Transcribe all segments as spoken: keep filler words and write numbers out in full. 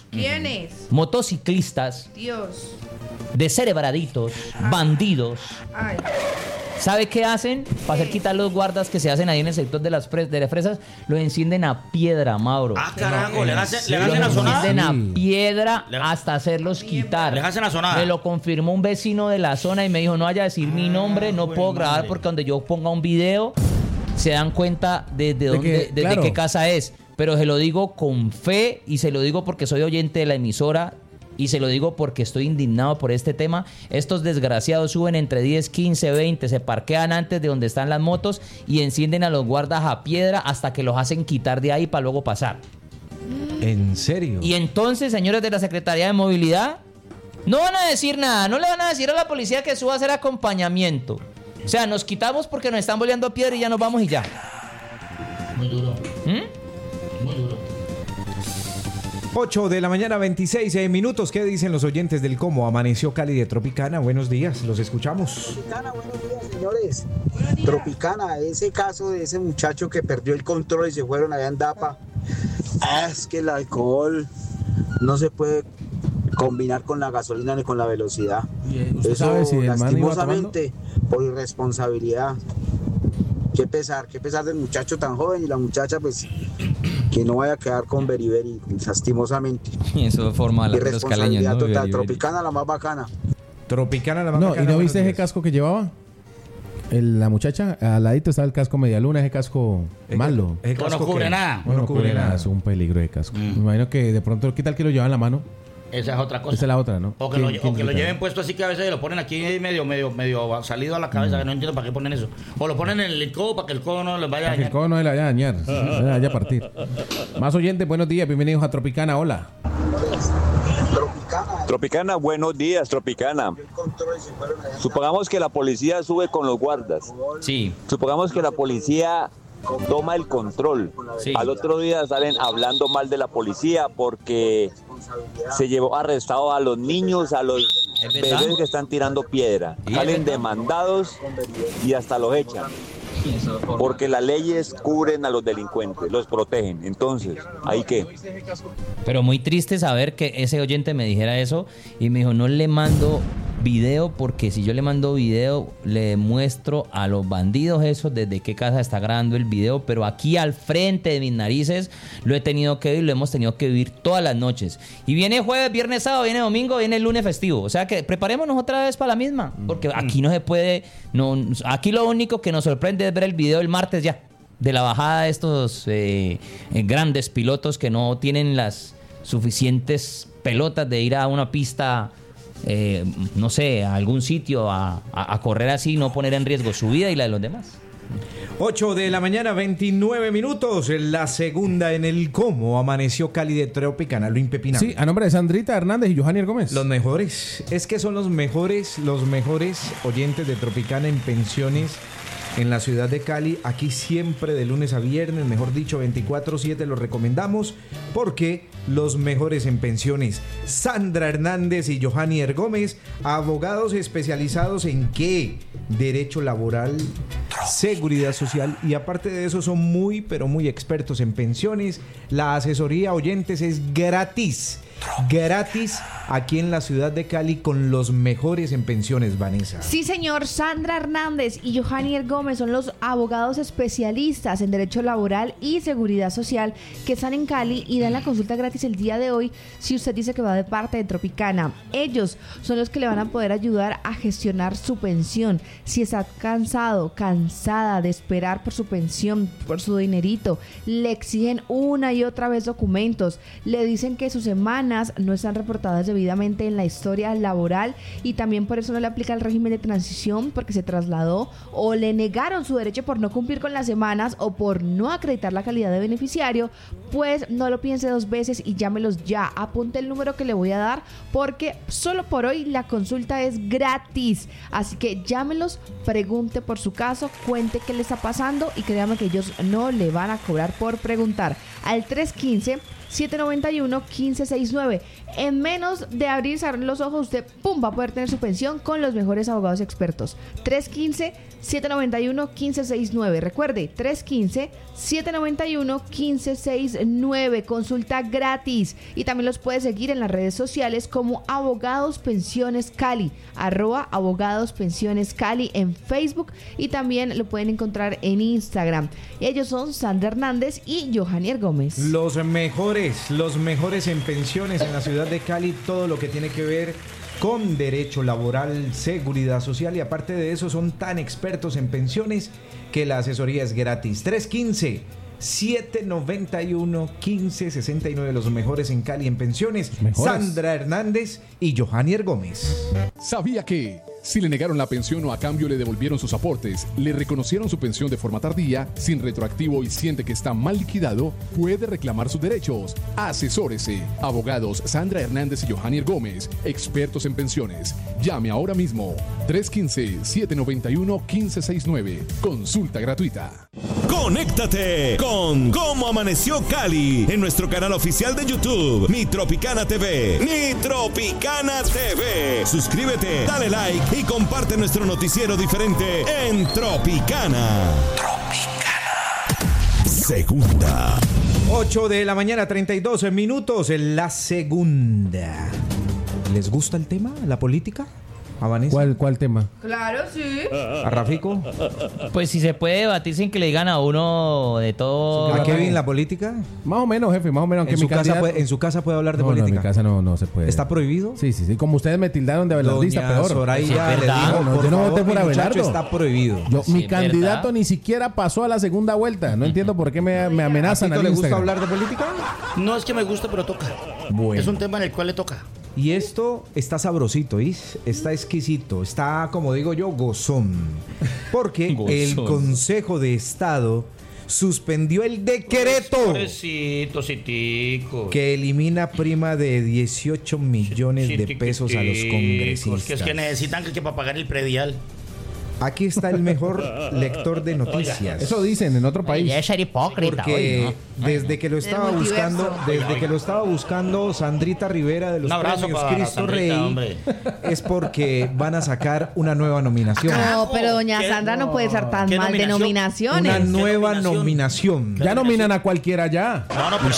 ¿Quiénes? Motociclistas, Dios. descerebraditos, bandidos. Ay. ¿Sabe qué hacen? Para hacer quitar los guardas que se hacen ahí en el sector de las, fres- de las fresas, lo encienden a piedra, Mauro. Ah, carajo, le hacen, le Los hacen la sonada. encienden Sí. a piedra Le- hasta hacerlos quitar. Le hacen la sonada. Me lo confirmó un vecino de la zona y me dijo, no vaya a decir mi nombre, no güey, puedo grabar madre. porque donde yo ponga un video se dan cuenta de, de, dónde, que, de- de claro. qué casa es. Pero se lo digo con fe y se lo digo porque soy oyente de la emisora y se lo digo porque estoy indignado por este tema. Estos desgraciados suben entre diez, quince, veinte, se parquean antes de donde están las motos y encienden a los guardas a piedra hasta que los hacen quitar de ahí para luego pasar. ¿En serio? Y entonces, señores de la Secretaría de Movilidad, no van a decir nada, no le van a decir a la policía que suba a hacer acompañamiento. O sea, nos quitamos porque nos están boleando a piedra y ya nos vamos y ya. Muy duro, ¿Mm? muy duro. ocho de la mañana, veintiséis minutos. ¿Qué dicen los oyentes del cómo amaneció Cali de Tropicana? Buenos días, los escuchamos. Tropicana, buenos días, señores. Tropicana, ese caso de ese muchacho que perdió el control y se fueron allá en Dapa. Ah, es que el alcohol no se puede combinar con la gasolina ni con la velocidad. ¿Usted Eso, sabe si el man iba lastimosamente, por irresponsabilidad. Qué pesar, qué pesar del muchacho tan joven y la muchacha, pues, que no vaya a quedar con beriberi, lastimosamente. Eso forma la de los caleños, Irresponsabilidad ¿no? total. Beriberi. Tropicana, la más bacana. Tropicana la más No, ¿y bacana, no buenos viste ese días. casco que llevaba? El- la muchacha, al ladito estaba el casco medialuna, ese casco Ese- malo. ese No, no casco cubre que- nada. No, no cubre nada, es un peligro de casco. Me imagino que de pronto, ¿qué tal que lo llevan en la mano? Esa es otra cosa. Esa es la otra, ¿no? O que, lo, ¿Quién- o quién que lo quita? lleven puesto así que a veces lo ponen aquí medio, medio, medio salido a la cabeza, que no entiendo para qué ponen eso. O lo ponen en el codo para que el codo no les vaya a Para que el dañar. codo no se la vaya a dañar, se la vaya a partir. Más oyentes, buenos días, bienvenidos a Tropicana, hola. Tropicana, Tropicana, buenos días, Tropicana. el control y se fueron allá en Supongamos que la policía sube con los guardas. Sí, Supongamos que la policía toma el control. sí. Al otro día salen hablando mal de la policía porque se llevó arrestado a los niños, a los ¿Es verdad? bebés que están tirando piedra. Sí, es Salen verdad. demandados y hasta los echan. Porque las leyes cubren a los delincuentes, los protegen. Entonces, ¿ahí qué? Pero muy triste saber que ese oyente me dijera eso y me dijo, no le mando video porque si yo le mando video le muestro a los bandidos esos desde qué casa está grabando el video, pero aquí al frente de mis narices lo he tenido que vivir, lo hemos tenido que vivir todas las noches. Y viene jueves, viernes, sábado, viene domingo, viene el lunes festivo. O sea que preparémonos otra vez para la misma, porque aquí no se puede, no, aquí lo único que nos sorprende es ver el video el martes ya, de la bajada de estos eh, eh, grandes pilotos que no tienen las suficientes pelotas de ir a una pista, eh, no sé, a algún sitio a, a- a correr así, no poner en riesgo su vida y la de los demás. ocho de la mañana, veintinueve minutos. La segunda en el cómo amaneció Cali de Tropicana, lo impepinable. Sí, a nombre de Sandrita Hernández y Johanny Gómez. Los mejores, es que son los mejores, los mejores oyentes de Tropicana en pensiones en la ciudad de Cali. Aquí siempre de lunes a viernes, mejor dicho, veinticuatro siete los recomendamos porque los mejores en pensiones. Sandra Hernández y Johanny Gómez, abogados especializados en qué? Derecho laboral, seguridad social y aparte de eso son muy, pero muy expertos en pensiones. La asesoría oyentes es gratis. Gratis aquí en la ciudad de Cali con los mejores en pensiones, Vanessa. Sí, señor. Sandra Hernández y Johanny Gómez son los abogados especialistas en Derecho Laboral y Seguridad Social que están en Cali y dan la consulta gratis el día de hoy si usted dice que va de parte de Tropicana. Ellos son los que le van a poder ayudar a gestionar su pensión. Si está cansado, cansada de esperar por su pensión, por su dinerito, le exigen una y otra vez documentos, le dicen que sus semanas no están reportadas debidamente en la historia laboral y también por eso no le aplica el régimen de transición porque se trasladó o le negaron su derecho por no cumplir con las semanas o por no acreditar la calidad de beneficiario, pues no lo piense dos veces y llámelos ya. Apunte el número que le voy a dar porque solo por hoy la consulta es gratis. Así que llámelos, pregunte por su caso, cuente qué le está pasando y créame que ellos no le van a cobrar por preguntar. Al tres uno cinco, siete nueve uno, uno cinco seis nueve. En menos de abrir y cerrar los ojos, usted pum, va a poder tener su pensión con los mejores abogados expertos. tres uno cinco, siete nueve uno, uno cinco seis nueve. Recuerde, tres uno cinco, siete nueve uno, uno cinco seis nueve. Consulta gratis. Y también los puede seguir en las redes sociales como Abogados Pensiones Cali, arroba Abogados Pensiones Cali en Facebook, y también lo pueden encontrar en Instagram. Ellos son Sandra Hernández y Johanier Gómez. Los mejores, los mejores en pensiones en la ciudad de Cali, todo lo que tiene que ver con derecho laboral, seguridad social, y aparte de eso son tan expertos en pensiones que la asesoría es gratis. tres uno cinco, siete nueve uno, uno cinco seis nueve, los mejores en Cali en pensiones. Mejores. Sandra Hernández y Johanier Gómez. ¿Sabía que si le negaron la pensión o a cambio le devolvieron sus aportes, le reconocieron su pensión de forma tardía, sin retroactivo y siente que está mal liquidado, puede reclamar sus derechos? Asesórese. Abogados Sandra Hernández y Johanier Gómez, expertos en pensiones. Llame ahora mismo. tres uno cinco, siete nueve uno, uno cinco seis nueve. Consulta gratuita. Conéctate con Cómo Amaneció Cali en nuestro canal oficial de YouTube, Mi Tropicana T V. Mi Tropicana T V. Suscríbete, dale like y comparte nuestro noticiero diferente en Tropicana. Tropicana. Segunda. ocho de la mañana, treinta y dos minutos en la segunda. ¿Les gusta el tema, la política? ¿A Vanessa? ¿Cuál, cuál tema? Claro, sí. ¿A Rafico? Pues si se puede debatir sin que le digan a uno de todo. ¿A Kevin la política? Más o menos, jefe, más o menos. Aunque ¿En mi su, casa candidato- puede, ¿En su casa puede hablar de No, no, en política? mi casa no, no se puede. ¿Está prohibido? Sí, sí, sí. Como ustedes me tildaron de abelardista, Doña peor. Soraya Sí, es le verdad. dijo, No, por yo no favor, voté por mi muchacho, Abelardo. está prohibido. Yo, Sí, mi es candidato verdad. ni siquiera pasó a la segunda vuelta. No entiendo por qué me, me ¿A amenazan Tito al le gusta Instagram. hablar de política? No es que me guste, pero toca. Bueno. Es un tema en el cual le toca. Y esto está sabrosito, ¿is? Está exquisito, está, como digo yo, gozón. Porque Gozón. el Consejo de Estado suspendió el decreto Pobrecito, citico. que elimina prima de dieciocho millones de pesos a los congresistas. Que es que necesitan que, que para pagar el predial. Aquí está el mejor lector de noticias. Eso dicen en otro país. Ya es ser hipócrita. Porque oye, ¿no? desde que lo estaba multiverso. buscando, desde que lo estaba buscando Sandrita Rivera de los Un abrazo premios para Cristo Sandrita, Rey, hombre. es porque van a sacar una nueva nominación. No, pero doña ¿Qué? Sandra no puede ser tan ¿Qué mal de nominación? Una nominaciones. nueva nominación? nominación. Ya nominan a cualquiera ya. No, no, pero.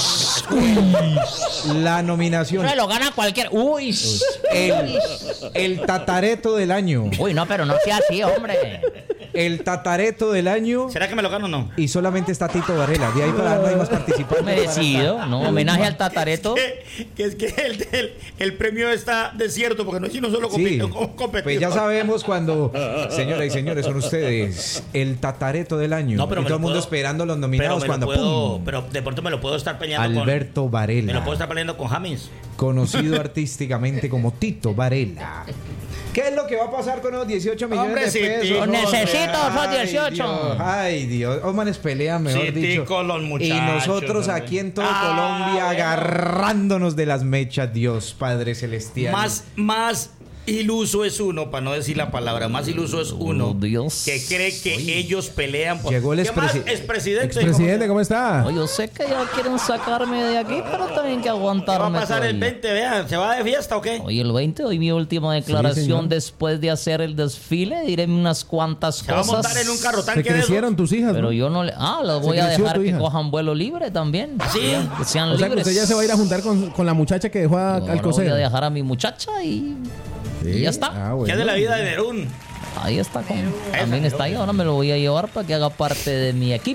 La nominación. No lo gana cualquier. Uy. El, el tatareto del año. Uy, no, pero no sea así, hombre. El tatareto del año. ¿Será que me lo gano o no? Y solamente está Tito Varela. De ahí para no hay más participantes. Merecido, ¿no? Homenaje al tatareto. Que, que es que el, el, el premio está desierto porque no es sino solo Sí, competidor. pues ya sabemos cuando, señoras y señores, son ustedes el tatareto del año. No, pero y me todo lo el mundo puedo- esperando los Pero nominados me lo cuando puedo, ¡pum! pero de pronto me lo puedo estar peleando Alberto con. Me lo Varela, puedo estar peleando con James. conocido artísticamente como Tito Varela. ¿Qué es lo que va a pasar con los dieciocho millones Hombre, de sí, pesos? Tito, hombre? necesito esos Ay, dieciocho. Dios, ay, Dios. Los manes pelean, mejor Sí, dicho. Tico, los Y muchachos, nosotros hombre. aquí en todo Ah, Colombia bueno. agarrándonos de las mechas, Dios Padre Celestial. Más, más iluso es uno, para no decir la palabra, más iluso es uno Oh, Dios. que cree que ellos pelean por. Llegó el ¿Qué más? expresi- Expresidente. Expresidente, ¿cómo está? Oh, yo sé que ya quieren sacarme de aquí, pero también hay que ¿Qué va a aguantarme. pasar el todavía. veinte? Vean, ¿se va de fiesta o qué? Hoy el veinte, hoy mi última declaración señor. después de hacer el desfile. Diré unas cuantas Se va a cosas. montar en un carro Se tanque de esos. crecieron tus hijas, Pero ¿no? yo no le. Ah, los voy a creció dejar tu que hija. cojan vuelo libre también. ¿Sí? Que sean O sea que libres. usted ya se va a ir a juntar con, con la muchacha que dejó a, Ahora al voy a coser. dejar a mi muchacha y. Sí. y ya está. Ah, ¿Qué es de bueno. la vida de Nerún? Ahí está. Con, también está ahí. Ahora me lo voy a llevar para que haga parte de mi equipo.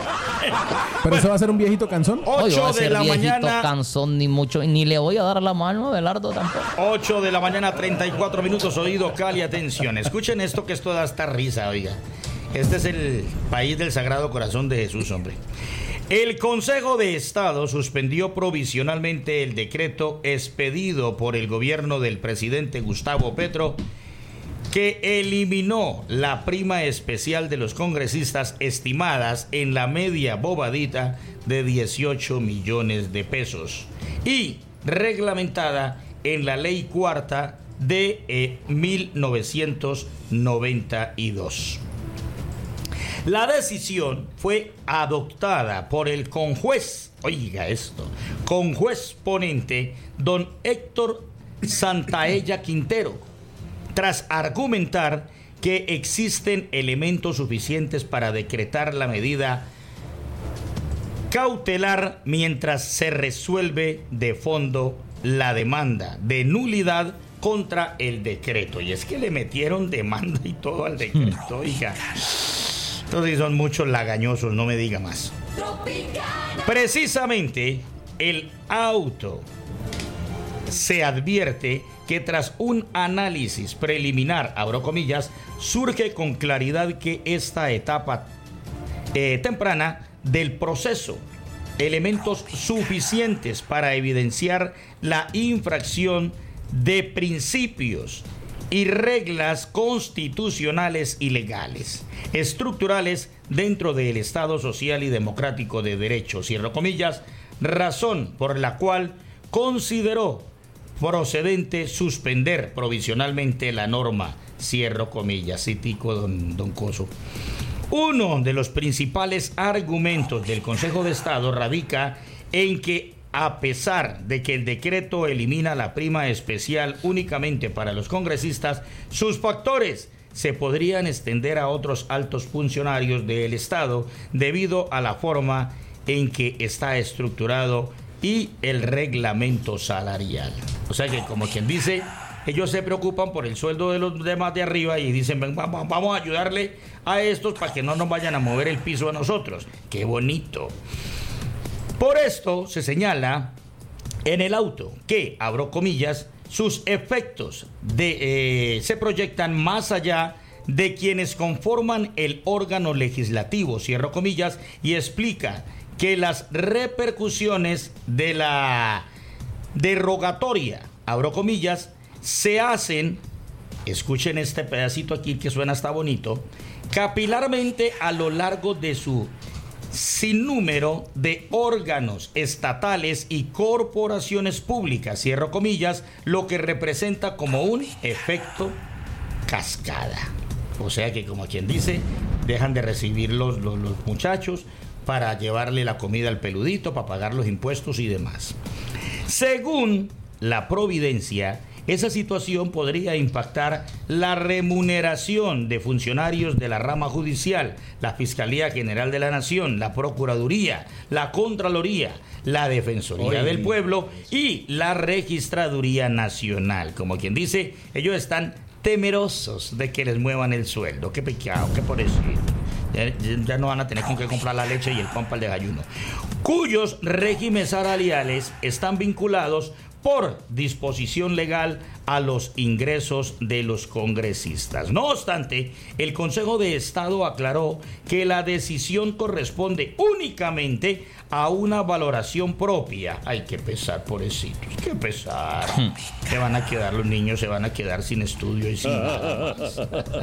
Pero eso va a ser un viejito canzón. Hoy va ocho a de ser la viejito mañana. cansón ni mucho. Ni le voy a dar la mano a Abelardo tampoco. ocho de la mañana, treinta y cuatro minutos, oído Cali, atención. Escuchen esto, que esto da hasta risa, oiga. Este es el país del Sagrado Corazón de Jesús, hombre. El Consejo de Estado suspendió provisionalmente el decreto expedido por el gobierno del presidente Gustavo Petro, que eliminó la prima especial de los congresistas estimadas en la media bobadita de dieciocho millones de pesos y reglamentada en la ley cuarta de eh, mil novecientos noventa y dos. La decisión fue adoptada por el conjuez, oiga esto, conjuez ponente don Héctor Santaella Quintero, tras argumentar que existen elementos suficientes para decretar la medida cautelar mientras se resuelve de fondo la demanda de nulidad contra el decreto. Y es que le metieron demanda y todo al decreto, oiga. Entonces son muchos lagañosos, no me diga más. Precisamente el auto se advierte que tras un análisis preliminar, abro comillas, surge con claridad que esta etapa eh, temprana del proceso, elementos suficientes para evidenciar la infracción de principios y reglas constitucionales y legales, estructurales dentro del Estado social y democrático de derecho, cierro comillas, razón por la cual consideró procedente suspender provisionalmente la norma, cierro comillas, citico don, don Coso. Uno de los principales argumentos del Consejo de Estado radica en que, a pesar de que el decreto elimina la prima especial únicamente para los congresistas, sus factores se podrían extender a otros altos funcionarios del Estado debido a la forma en que está estructurado y el reglamento salarial. O sea que, como quien dice, ellos se preocupan por el sueldo de los demás de arriba y dicen, vamos a ayudarle a estos para que no nos vayan a mover el piso a nosotros. ¡Qué bonito! Por esto se señala en el auto que, abro comillas, sus efectos de, eh, se proyectan más allá de quienes conforman el órgano legislativo, cierro comillas, y explica que las repercusiones de la derogatoria, abro comillas, se hacen, escuchen este pedacito aquí que suena hasta bonito, capilarmente a lo largo de su sinnúmero de órganos estatales y corporaciones públicas, cierro comillas, lo que representa como un efecto cascada. O sea que, como quien dice, dejan de recibir los, los, los muchachos para llevarle la comida al peludito, para pagar los impuestos y demás. Según la Providencia, esa situación podría impactar la remuneración de funcionarios de la rama judicial, la Fiscalía General de la Nación, la Procuraduría, la Contraloría, la Defensoría Oye. del Pueblo y la Registraduría Nacional. Como quien dice, ellos están temerosos de que les muevan el sueldo. Qué pecado, qué pobrecito. Ya, ya no van a tener con qué comprar la leche y el pan para el desayuno. Cuyos regímenes salariales están vinculados por disposición legal a los ingresos de los congresistas. No obstante, el Consejo de Estado aclaró que la decisión corresponde únicamente a una valoración propia. Ay, qué pesar, pobrecitos, qué pesar. Se van a quedar los niños, se van a quedar sin estudio y sin nada más.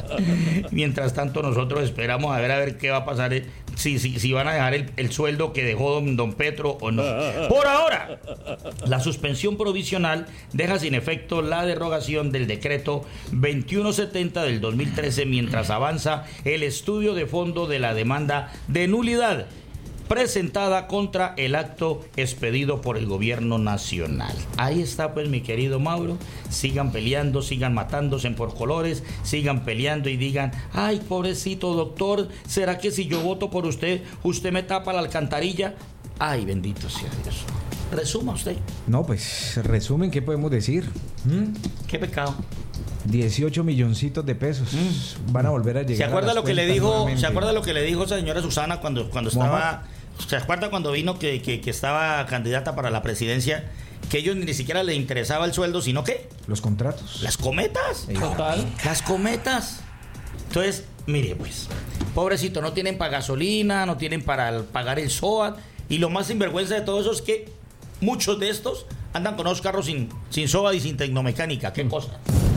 Mientras tanto, nosotros esperamos a ver a ver qué va a pasar, si, si, si van a dejar el, el sueldo que dejó don, don Petro o no. Por ahora, la suspensión provisional deja sin efecto la derogación del decreto veintiuno setenta del dos mil trece mientras avanza el estudio de fondo de la demanda de nulidad presentada contra el acto expedido por el gobierno nacional. Ahí está, pues, mi querido Mauro. Sigan peleando, sigan matándose por colores, sigan peleando y digan, ay, pobrecito doctor, ¿será que si yo voto por usted, usted me tapa la alcantarilla? Ay, bendito sea Dios. Resuma usted. No, pues, resumen, ¿qué podemos decir? ¿Mm? ¿Qué pecado? dieciocho milloncitos de pesos mm. van a volver a llegar. ¿Se acuerda a lo que le dijo? ¿Se acuerda lo que le dijo esa señora Susana cuando cuando estaba? ¿Se acuerda cuando vino que, que, que estaba candidata para la presidencia? Que ellos ni siquiera les interesaba el sueldo, sino ¿qué? Los contratos. Las cometas. Total. Las cometas. Entonces, mire, pues, pobrecito, no tienen para gasolina, no tienen para pagar el S O A T, y lo más sinvergüenza de todo eso es que muchos de estos andan con unos carros sin, sin S O A T y sin tecnomecánica. ¿Qué cosa?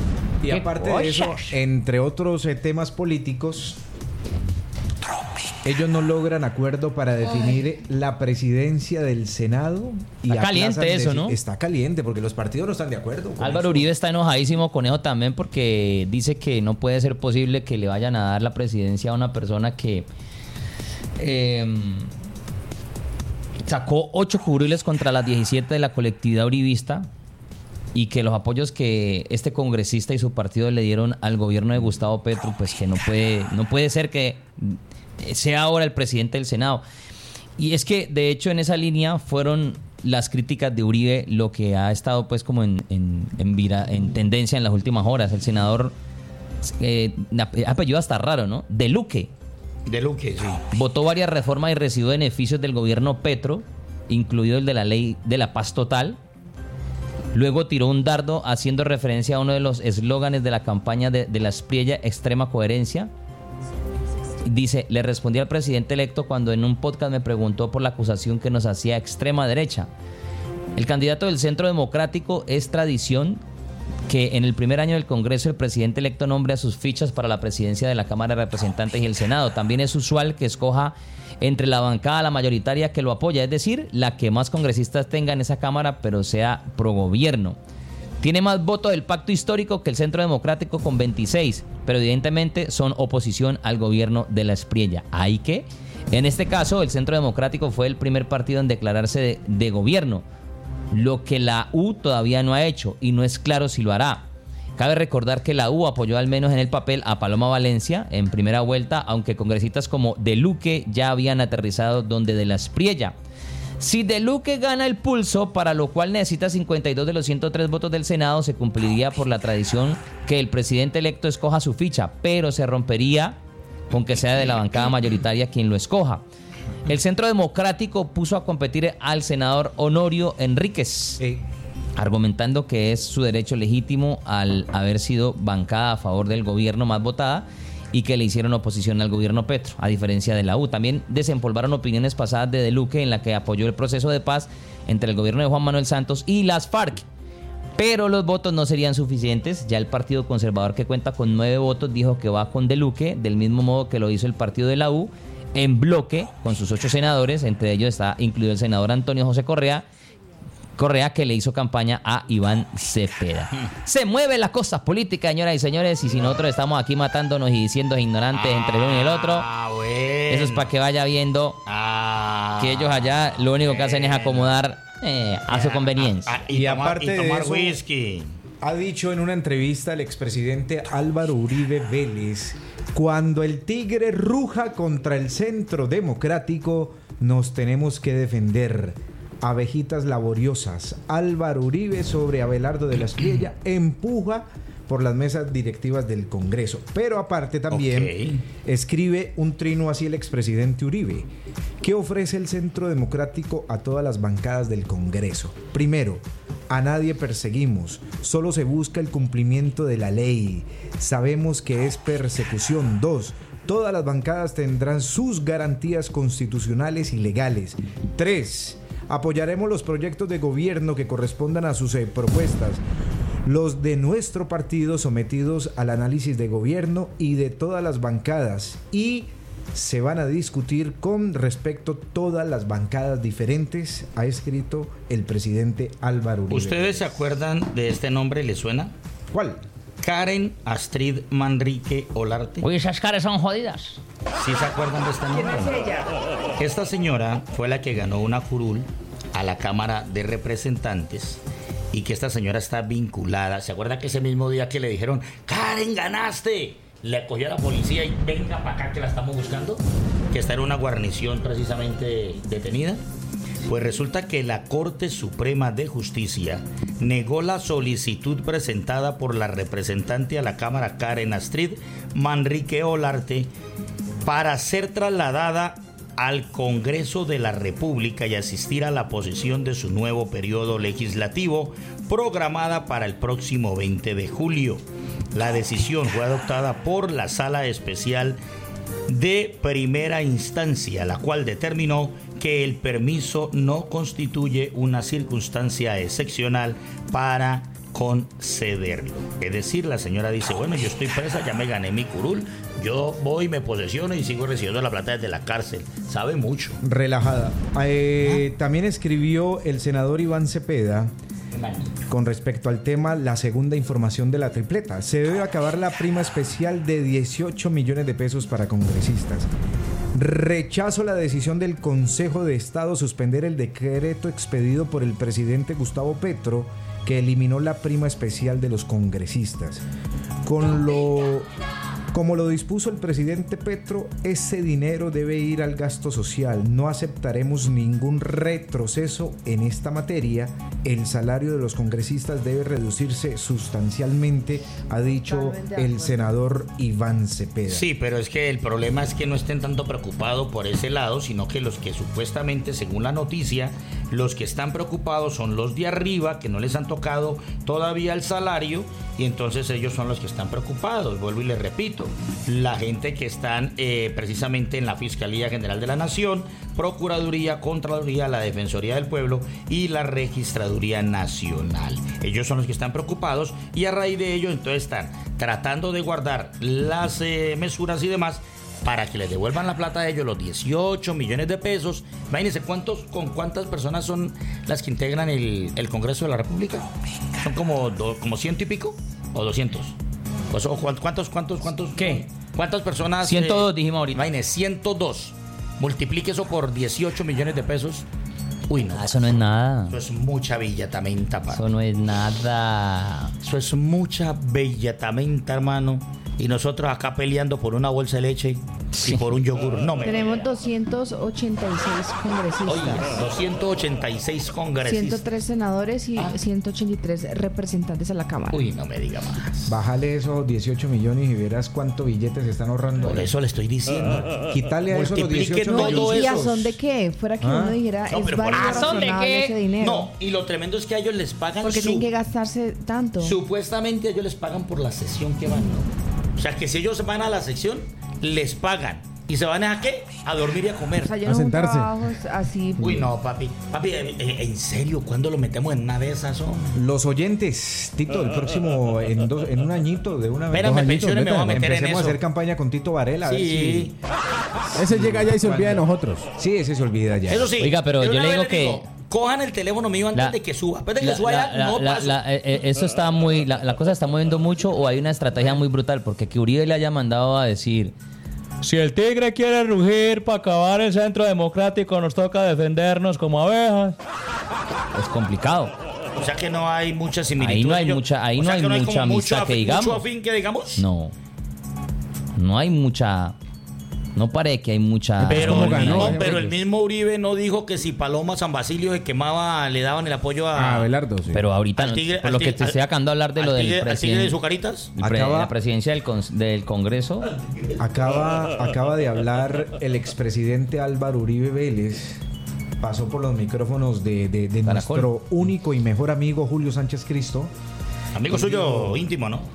Y aparte de eso, entre otros eh, temas políticos, ellos no logran acuerdo para definir Ay. la presidencia del Senado. Y está caliente eso, de, ¿no? Está caliente porque los partidos no están de acuerdo. Álvaro eso. Uribe está enojadísimo con eso también porque dice que no puede ser posible que le vayan a dar la presidencia a una persona que eh, sacó ocho curules contra las diecisiete de la colectividad uribista y que los apoyos que este congresista y su partido le dieron al gobierno de Gustavo Petro, pues que no puede, no puede ser que sea ahora el presidente del Senado. Y es que, de hecho, en esa línea fueron las críticas de Uribe lo que ha estado pues como en, en, en, vira, en tendencia en las últimas horas. El senador, eh, apellido hasta raro, ¿no? De Luque. De Luque, sí. Votó varias reformas y recibió beneficios del gobierno Petro, incluido el de la ley de la paz total. Luego tiró un dardo haciendo referencia a uno de los eslóganes de la campaña de, de la Espriella, extrema coherencia. Dice, le respondí al presidente electo cuando en un podcast me preguntó por la acusación que nos hacía extrema derecha. El candidato del Centro Democrático es tradición que en el primer año del Congreso el presidente electo nombre a sus fichas para la presidencia de la Cámara de Representantes y el Senado. También es usual que escoja entre la bancada la mayoritaria que lo apoya, es decir, la que más congresistas tenga en esa Cámara, pero sea pro gobierno. Tiene más votos del pacto histórico que el Centro Democrático con veintiséis, pero evidentemente son oposición al gobierno de la Espriella. ¿Hay que? En este caso, el Centro Democrático fue el primer partido en declararse de, de gobierno, lo que la U todavía no ha hecho y no es claro si lo hará. Cabe recordar que la U apoyó al menos en el papel a Paloma Valencia en primera vuelta, aunque congresistas como De Luque ya habían aterrizado donde de la Espriella. Si De Luque gana el pulso, para lo cual necesita cincuenta y dos de los ciento tres votos del Senado, se cumpliría por la tradición que el presidente electo escoja su ficha, pero se rompería con que sea de la bancada mayoritaria quien lo escoja. El Centro Democrático puso a competir al senador Honorio Enríquez, eh. argumentando que es su derecho legítimo al haber sido bancada a favor del gobierno más votada y que le hicieron oposición al gobierno Petro, a diferencia de la U. También desempolvaron opiniones pasadas de De Luque en la que apoyó el proceso de paz entre el gobierno de Juan Manuel Santos y las FARC. Pero los votos no serían suficientes. Ya el Partido Conservador, que cuenta con nueve votos, dijo que va con De Luque, del mismo modo que lo hizo el partido de la U, en bloque, con sus ocho senadores. Entre ellos está incluido el senador Antonio José Correa, Correa, que le hizo campaña a Iván Cepeda. Se mueven las cosas políticas, señoras y señores, y si nosotros estamos aquí matándonos y diciendo ignorantes ah, entre el uno y el otro, bueno. Eso es para que vaya viendo ah, que ellos allá lo único que hacen es acomodar eh, a su conveniencia. Ah, ah, y, y tomar, aparte y tomar de eso, whisky. Ha dicho en una entrevista el expresidente Álvaro Uribe Vélez, cuando el tigre ruja contra el Centro Democrático, nos tenemos que defender. Abejitas laboriosas. Álvaro Uribe sobre Abelardo de la Espriella empuja por las mesas directivas del Congreso. Pero aparte también okay. escribe un trino así el expresidente Uribe. ¿Qué ofrece el Centro Democrático a todas las bancadas del Congreso? Primero, a nadie perseguimos, solo se busca el cumplimiento de la ley. Sabemos que es persecución. Dos, todas las bancadas tendrán sus garantías constitucionales y legales. Tres, apoyaremos los proyectos de gobierno que correspondan a sus eh, propuestas, los de nuestro partido sometidos al análisis de gobierno y de todas las bancadas, y se van a discutir con respecto a todas las bancadas diferentes, ha escrito el presidente Álvaro Uribe. ¿Ustedes se acuerdan de este nombre? ¿Le suena? ¿Cuál? Karen Astrid Manrique Olarte. Uy, esas caras son jodidas. ¿Sí se acuerdan de este nombre? ¿Quién es ella? Esta señora fue la que ganó una curul a la Cámara de Representantes y que esta señora está vinculada. ¿Se acuerda que ese mismo día que le dijeron, Karen, ganaste? Le cogió a la policía y venga para acá que la estamos buscando, que está en una guarnición precisamente detenida. Pues resulta que la Corte Suprema de Justicia negó la solicitud presentada por la representante a la Cámara Karen Astrid Manrique Olarte para ser trasladada al Congreso de la República y asistir a la posesión de su nuevo periodo legislativo programada para el próximo veinte de julio. La decisión fue adoptada por la Sala Especial de Primera Instancia, la cual determinó que el permiso no constituye una circunstancia excepcional para concederlo. Es decir, la señora dice, bueno, yo estoy presa, ya me gané mi curul, yo voy, me posesiono y sigo recibiendo la plata desde la cárcel. Sabe mucho. Relajada. Eh, ¿Ah? También escribió el senador Iván Cepeda con respecto al tema, la segunda información de la tripleta. Se debe acabar la prima especial de dieciocho millones de pesos para congresistas. Rechazo la decisión del Consejo de Estado suspender el decreto expedido por el presidente Gustavo Petro que eliminó la prima especial de los congresistas. Con lo, como lo dispuso el presidente Petro, ese dinero debe ir al gasto social. No aceptaremos ningún retroceso en esta materia. El salario de los congresistas debe reducirse sustancialmente, ha dicho el senador Iván Cepeda. Sí, pero es que el problema es que no estén tanto preocupados por ese lado, sino que los que supuestamente, según la noticia, los que están preocupados son los de arriba, que no les han tocado todavía el salario, y entonces ellos son los que están preocupados. Vuelvo y les repito, la gente que están eh, precisamente en la Fiscalía General de la Nación, Procuraduría, Contraloría, la Defensoría del Pueblo y la Registraduría Nacional. Ellos son los que están preocupados y a raíz de ello entonces están tratando de guardar las eh, mesuras y demás para que les devuelvan la plata a ellos, los dieciocho millones de pesos. Imagínense cuántos, con cuántas personas son las que integran el, el Congreso de la República. Son como, do, como ciento y pico o doscientos. Pues, o ¿Cuántos, cuántos, cuántos? ¿Qué? ¿Cuántas personas? ciento dos eh, dijimos ahorita. Imagínense, ciento dos. Multiplique eso por dieciocho millones de pesos. Uy, no. Ah, eso no es nada. Eso es mucha bellatamenta, pa. Eso no es nada. Eso es mucha bellatamenta, hermano. Y nosotros acá peleando por una bolsa de leche sí. y por un yogur. No me Tenemos doscientos ochenta y seis congresistas. Oye, doscientos ochenta y seis congresistas. ciento tres senadores y ah. ciento ochenta y tres representantes a la Cámara. Uy, no me diga más. Bájale esos dieciocho millones y verás cuánto billetes se están ahorrando. Por eso le estoy diciendo. Quítale a esos los dieciocho millones. ¿Y a son de qué? Fuera que ¿Ah? uno dijera, no, es válido razonable ese dinero. No, y lo tremendo es que a ellos les pagan. Porque su... tienen que gastarse tanto. Supuestamente ellos les pagan por la sesión que van, ¿no? O sea, que si ellos van a la sección, les pagan. ¿Y se van a qué? A dormir y a comer. O sea, yo a no sentarse. Así. Uy, no, papi. Papi, ¿en serio? ¿Cuándo lo metemos en una de esas? Oh? Los oyentes, Tito, el próximo, en, dos, en un añito, de una vez. Espérame, pensiones, me voy a meter Empecemos en eso. a hacer campaña con Tito Varela. Sí. A ver si... Ese llega ya y se olvida de nosotros. Sí, ese se olvida ya. Eso sí. Oiga, pero, pero yo le digo que... Digo, cojan el teléfono mío antes la, de que suba. Después de que la, suba la, ya, no la, paso. La, eh, eso está muy... La, la cosa está moviendo mucho o hay una estrategia muy brutal, porque que Uribe le haya mandado a decir... Si el tigre quiere rugir para acabar el centro democrático, nos toca defendernos como abejas. Es complicado. O sea que no hay mucha similitud. Ahí no hay mucha, ahí no hay mucha amistad que digamos. ¿Mucho afín que digamos? No. No hay mucha... No parece que hay mucha... Pero, el mismo, no, pero el mismo Uribe no dijo que si Paloma San Basilio se quemaba, le daban el apoyo a... A Abelardo, sí. Pero ahorita, tigre, por lo tigre, que te estoy acabando de hablar de lo tigre, del presidente... de Sucaritas? Pre, acaba, la presidencia del, con, del Congreso. Acaba, acaba de hablar el expresidente Álvaro Uribe Vélez. Pasó por los micrófonos de, de, de nuestro único y mejor amigo Julio Sánchez Cristo. Amigo suyo íntimo, ¿no?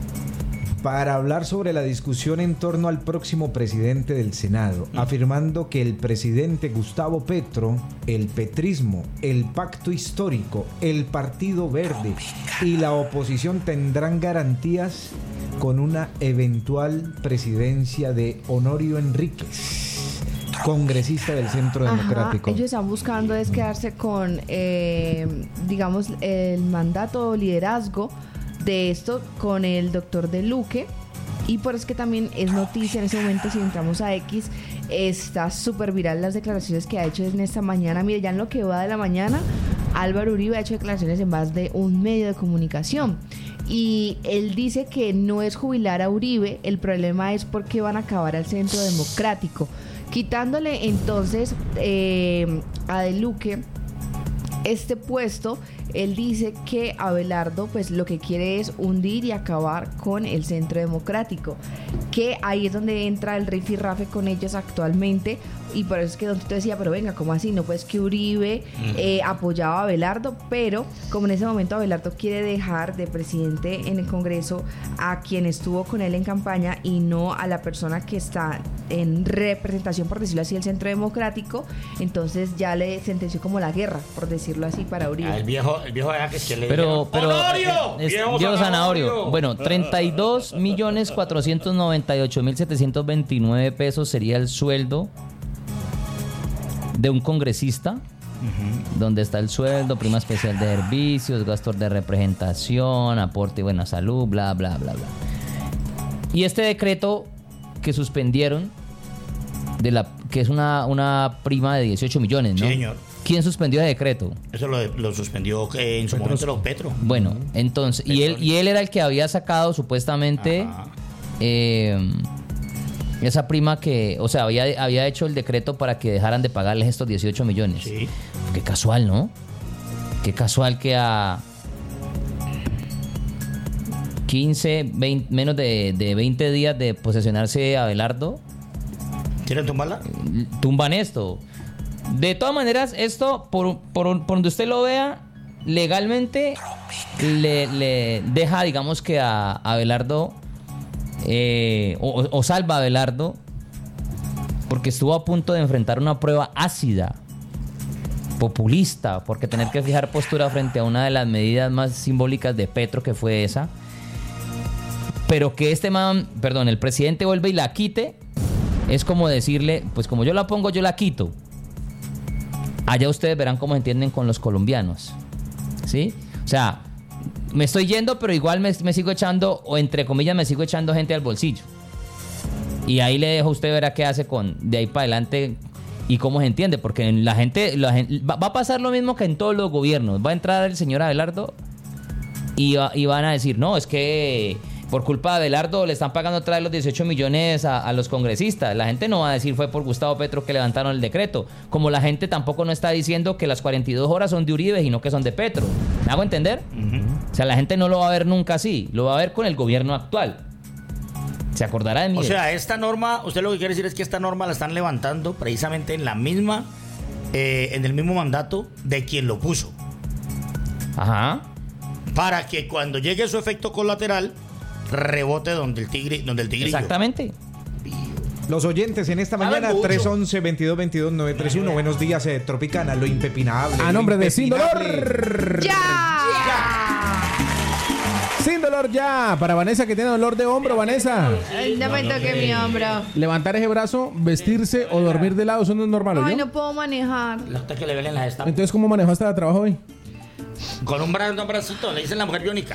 Para hablar sobre la discusión en torno al próximo presidente del Senado, mm. afirmando que el presidente Gustavo Petro, el petrismo, el pacto histórico, el Partido Verde y la oposición tendrán garantías con una eventual presidencia de Honorio Enríquez, congresista del Centro Ajá, Democrático. Ellos están buscando es quedarse con, eh, digamos, el mandato o liderazgo de esto con el doctor de Luque, y por eso es que también es noticia en ese momento. Si entramos a X, está súper viral las declaraciones que ha hecho en esta mañana. Mire, ya en lo que va de la mañana, Álvaro Uribe ha hecho declaraciones en más de un medio de comunicación y él dice que no es jubilar a Uribe, el problema es porque van a acabar al Centro Democrático, quitándole entonces eh, a De Luque este puesto. Él dice que Abelardo pues lo que quiere es hundir y acabar con el Centro Democrático, que ahí es donde entra el rifirrafe con ellos actualmente, y por eso es que Don Tito decía, pero venga, ¿cómo así? No, pues que Uribe eh, apoyaba a Abelardo, pero como en ese momento Abelardo quiere dejar de presidente en el Congreso a quien estuvo con él en campaña y no a la persona que está en representación, por decirlo así, del Centro Democrático, entonces ya le sentenció como la guerra, por decirlo así, para Uribe. Ah, el viejo El viejo que es que le pero, pero ¡Honorio! Es, viejo, viejo Zanahorio. Zanahorio. Bueno, treinta y dos millones cuatrocientos noventa y ocho mil setecientos veintinueve pesos sería el sueldo de un congresista, uh-huh. donde está el sueldo, prima especial de servicios, gastos de representación, aporte y buena salud, bla, bla, bla, bla. Y este decreto que suspendieron de la que es una, una prima de dieciocho millones, ¿no? Sí, señor. ¿Quién suspendió ese decreto? Eso lo, lo suspendió eh, en su momento los Petro. Bueno, entonces, y él, y él era el que había sacado supuestamente eh, esa prima que, o sea, había, había hecho el decreto para que dejaran de pagarles estos dieciocho millones. Sí. Qué casual, ¿no? Qué casual que a quince, veinte, menos de, de veinte días de posesionarse Abelardo, ¿quieren tumbarla? Tumban esto. De todas maneras, esto, por, por, por donde usted lo vea, legalmente le, le deja, digamos que a, a Abelardo, eh, o, o salva a Abelardo, porque estuvo a punto de enfrentar una prueba ácida, populista, porque tener que fijar postura frente a una de las medidas más simbólicas de Petro, que fue esa. Pero que este man, perdón, el presidente vuelve y la quite, es como decirle, pues como yo la pongo, yo la quito. Allá ustedes verán cómo se entienden con los colombianos, ¿sí? O sea, me estoy yendo, pero igual me, me sigo echando, o entre comillas, me sigo echando gente al bolsillo. Y ahí le dejo a usted ver a qué hace con de ahí para adelante y cómo se entiende, porque la gente, la gente va, va a pasar lo mismo que en todos los gobiernos. Va a entrar el señor Abelardo y, va, y van a decir, no, es que por culpa de Abelardo le están pagando otra vez los dieciocho millones a, a los congresistas. La gente no va a decir fue por Gustavo Petro que levantaron el decreto. Como la gente tampoco no está diciendo que las cuarenta y dos horas son de Uribe y no que son de Petro. ¿Me hago entender? Uh-huh. O sea, la gente no lo va a ver nunca así. Lo va a ver con el gobierno actual. Se acordará de mí. O sea, esta norma, usted lo que quiere decir es que esta norma la están levantando precisamente en la misma, eh, en el mismo mandato de quien lo puso. Ajá. Para que cuando llegue su efecto colateral rebote donde el tigre, donde el tigrillo. Exactamente. Los oyentes en esta mañana, tres once, veintidós veintidós, nueve tres uno. Buenos días, eh, Tropicana, lo impepinable. A nombre de Sin Dolor. ¡Ya! ¡Ya! Sin Dolor ya. Para Vanessa, que tiene dolor de hombro, Vanessa. Ay, no me toque mi hombro. Levantar ese brazo, vestirse o dormir de lado, eso no es normal, ¿o Ay, yo? no puedo manejar. Que le ven la esta. Entonces, ¿cómo manejaste el trabajo hoy? Con un, bra- un bracito, le dicen la mujer biónica.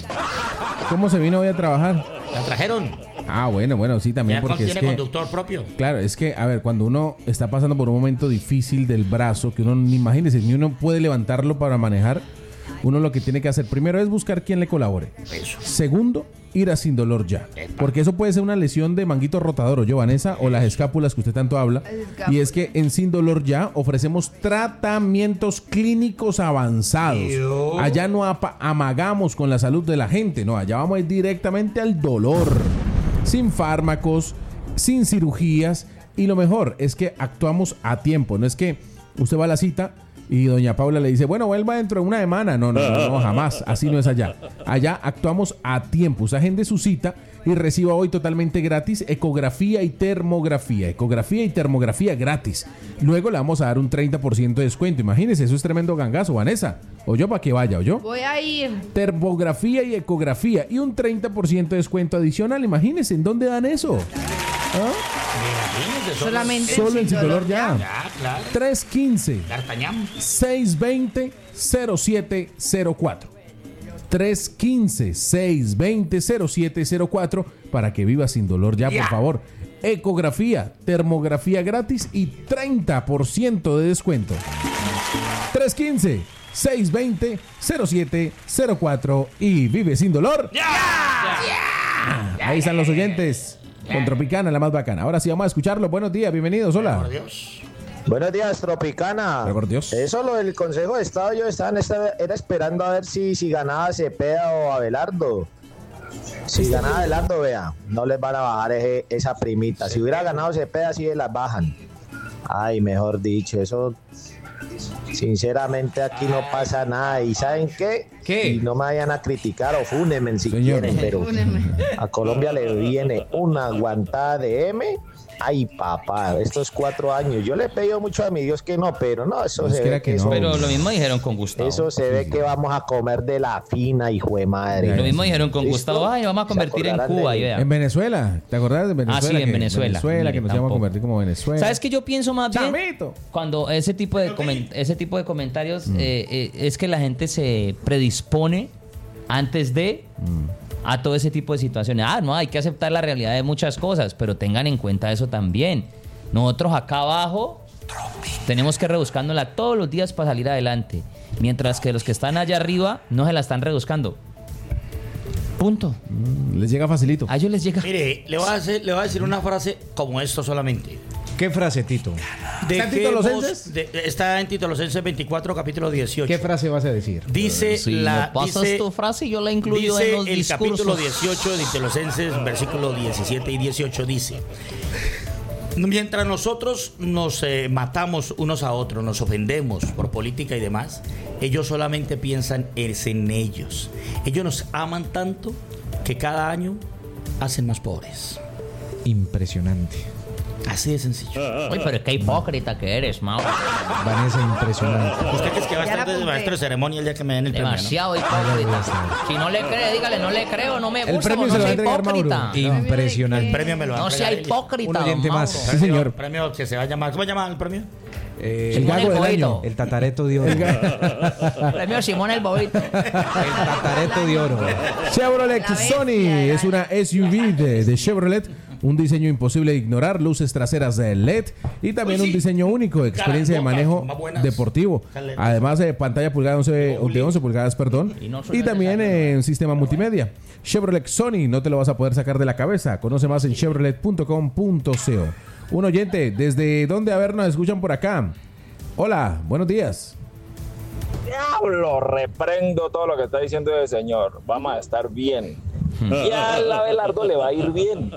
¿Cómo se vino hoy a trabajar? La trajeron. Ah, bueno, bueno, sí, también Ya porque tiene es que... conductor propio. Claro, es que, a ver, cuando uno está pasando por un momento difícil del brazo, que uno, imagínese, ni uno puede levantarlo para manejar, uno lo que tiene que hacer primero es buscar quien le colabore. Eso. Segundo, ir a Sin Dolor ya. Porque eso puede ser una lesión de manguito rotador, o yo, Vanessa, o las escápulas que usted tanto habla. Y es que en Sin Dolor ya ofrecemos tratamientos clínicos avanzados. Dios. Allá no apa- amagamos con la salud de la gente, no, allá vamos a ir directamente al dolor. Sin fármacos, sin cirugías. Y lo mejor es que actuamos a tiempo. No es que usted va a la cita y doña Paula le dice, bueno, vuelva dentro de una semana. No, no, no, no, jamás. Así no es allá. Allá actuamos a tiempo. Usted agende su cita y reciba hoy totalmente gratis ecografía y termografía. Ecografía y termografía gratis. Luego le vamos a dar un treinta por ciento de descuento. Imagínese, eso es tremendo gangazo, Vanessa. O yo para que vaya, o yo. Voy a ir. Termografía y ecografía y un treinta por ciento de descuento adicional. Imagínense, ¿en dónde dan eso? ¿Ah? Imagínese, solo- Solamente Solo en Sin Dolor ya. Ya, claro. tres uno cinco, D'Artagnan. seis dos cero, cero siete cero cuatro. tres uno cinco, seis dos cero, cero siete cero cuatro para que viva sin dolor ya, Ya. por favor. Ecografía, termografía gratis y treinta por ciento de descuento. tres uno cinco, seis dos cero, cero siete cero cuatro y vive sin dolor. Ahí están los oyentes con Tropicana, la más bacana. Ahora sí vamos a escucharlo. Buenos días, bienvenidos, hola. Por Dios. Buenos días, Tropicana. Pero por Dios. Eso lo del Consejo de Estado, yo estaba en esta- era esperando a ver si, si ganaba Cepeda o Abelardo. Si ganaba Abelardo, vea, no les van a bajar ese- esa primita. Si hubiera ganado Cepeda, sí las bajan. Ay, mejor dicho, eso... Sinceramente aquí no pasa nada. ¿Y saben qué? ¿Qué? Y no me vayan a criticar o fúnenme si Señor. quieren, pero Fúnenme. a Colombia le viene una aguantada de M. Ay, papá, estos cuatro años. Yo le he pedido mucho a mi Dios que no, pero no, eso Dios se quiera ve que que no. eso, Pero lo mismo dijeron con Gustavo. eso se ve que vamos a comer de la fina, hijo de madre. Lo mismo dijeron con ¿Listo? Gustavo. Ay, vamos a Se convertir en acordarán Cuba. de y mí. vea. En Venezuela, ¿te acordás de Venezuela? Ah, sí, en Que- Venezuela. Venezuela, que Mire, nos íbamos a tampoco. convertir como Venezuela. ¿Sabes qué yo pienso más bien? Chamito. Cuando ese tipo de, comen- ese tipo de comentarios eh, eh, es que la gente se predispone antes de a todo ese tipo de situaciones. Ah, no, hay que aceptar la realidad de muchas cosas, pero tengan en cuenta eso también. Nosotros acá abajo tenemos que rebuscándola todos los días para salir adelante. Mientras que los que están allá arriba no se la están rebuscando. Punto. Mm, les llega facilito. A ellos les llega. Mire, le voy a, hacer, le voy a decir una frase como esto solamente. ¿Qué frase, Tito? ¿Está en Titolosenses? De, está en Titolosenses veinticuatro, capítulo dieciocho. ¿Qué frase vas a decir? Dice si la. me pasas dice, tu frase, yo la incluyo dice en los el discursos. capítulo dieciocho de Titolosenses, versículo diecisiete y dieciocho, dice: mientras nosotros nos eh, matamos unos a otros, nos ofendemos por política y demás, ellos solamente piensan es en ellos. Ellos nos aman tanto que cada año hacen más pobres. Impresionante. Así de sencillo. Uy, pero qué hipócrita que eres, Mauro. Vanessa, impresionante. Usted que es que va a estar de maestro de ceremonia el día que me den el Demasiado premio, ¿no? hipócrita. Si no le cree, dígale, no le creo, no me gusta. El premio no se lo va a sea entregar hipócrita. Mauro. Impresionante. El premio me lo va a No sea entregar él. hipócrita. Un oyente don más. Mauro. Sí, señor. Premio que se va a llamar. ¿Cómo se llama el premio? Eh, El gago del año. El tatareto de oro. El Premio Simón el Bobito. tatareto de oro. Chevrolet La bestia Sony del es una S U V de, de Chevrolet. Un diseño imposible de ignorar, luces traseras de L E D y también Uy, sí. un diseño único, experiencia de Caras manejo locas, más buenas. deportivo. Dale. Además de pantalla pulgada once, de once pulgadas, perdón. Y no solo Y el también desarrollo. en sistema multimedia. Chevrolet Sony, no te lo vas a poder sacar de la cabeza. Conoce más en chevrolet punto com punto co. Un oyente, ¿desde dónde a ver nos escuchan por acá? Hola, buenos días. Diablo, reprendo todo lo que está diciendo el señor. Vamos a estar bien. Y a la Abelardo le va a ir bien.